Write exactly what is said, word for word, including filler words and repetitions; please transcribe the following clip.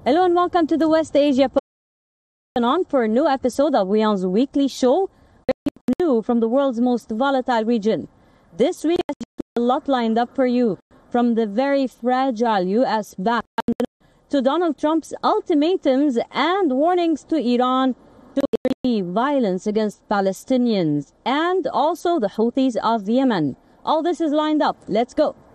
Hello and welcome to the West Asia on for a new episode of WION's weekly show, new from the world's most volatile region. This week, a lot lined up for you, from the very fragile U S back to Donald Trump's ultimatums and warnings to Iran to violence against Palestinians and also the Houthis of Yemen. All this is lined up. Let's go.